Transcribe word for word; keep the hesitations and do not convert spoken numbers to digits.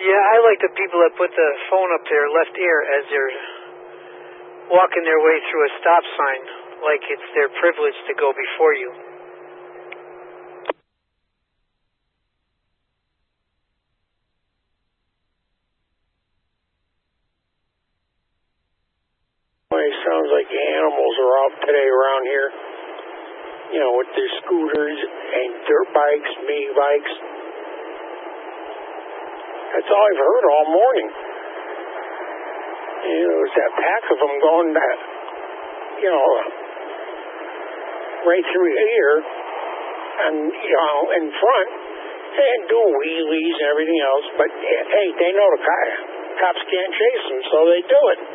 Yeah, I like the people that put the phone up their left ear as they're walking their way through a stop sign, like it's their privilege to go before you. It sounds like the animals are out today around here, you know, with their scooters and dirt bikes, mini bikes. That's all I've heard all morning. You know, there's that pack of them going that, you know, right through here and, you know, in front and do wheelies and everything else. But, hey, they know the cops can't chase them, so they do it.